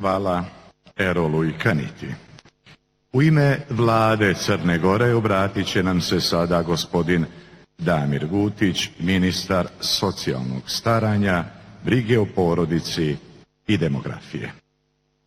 Hvala Erolu i Kaniti. U ime vlade Crne Gore obratit će nam se sada gospodin Damir Gutić, ministar socijalnog staranja, brige o porodici i demografije.